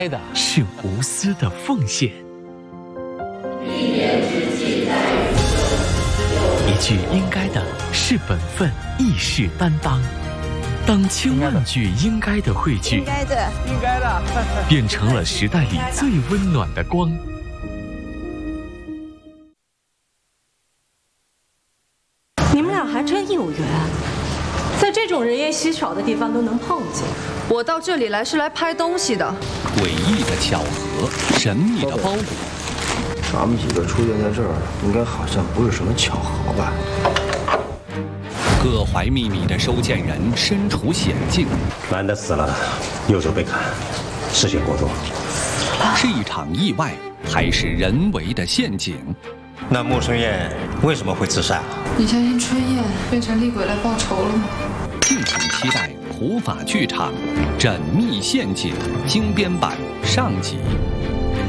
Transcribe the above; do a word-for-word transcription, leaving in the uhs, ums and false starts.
的是无私的奉献。一年之计在于晨，一句应该的是本分，义士担当。当千万句应该的汇聚， 应该的， 应该的， 变成了时代里最温暖的光。 你们俩还真有缘，在这种人烟稀少的地方都能碰见。 我到这里来是来拍东西的。 诡异的巧合，神秘的包裹。 咱们几个出现在这儿，应该好像不是什么巧合吧？ 各怀秘密的收件人身处险境， 男的死了，右手被砍，失血过多。 是一场意外，还是人为的陷阱？ 那穆春燕为什么会自杀？ 你相信春燕变成厉鬼来报仇了吗？ 敬请期待普法剧场《缜密陷阱》精编版上集。